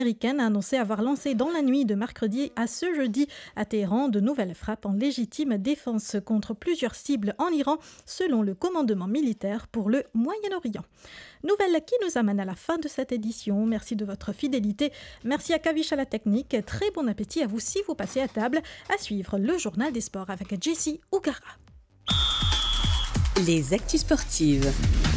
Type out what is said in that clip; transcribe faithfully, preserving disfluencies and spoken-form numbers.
américaine a annoncé avoir lancé dans la nuit de mercredi à ce jeudi à Téhéran de nouvelles frappes en légitime défense contre plusieurs cibles en Iran, selon le commandement militaire pour le Moyen-Orient. Nouvelle qui nous amène à la fin de cette édition. Merci de votre fidélité. Merci à Kavish à la technique. Très bon appétit à vous si vous passez à table. À suivre le journal des sports avec Jessie Ougara. Les actus sportives.